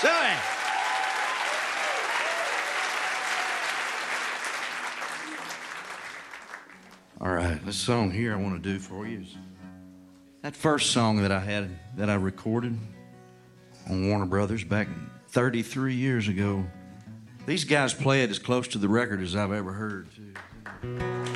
Suey. All right, this song here I want to do for you is that first song that I recorded on Warner Brothers back 33 years ago. These guys play it as close to the record as I've ever heard, too.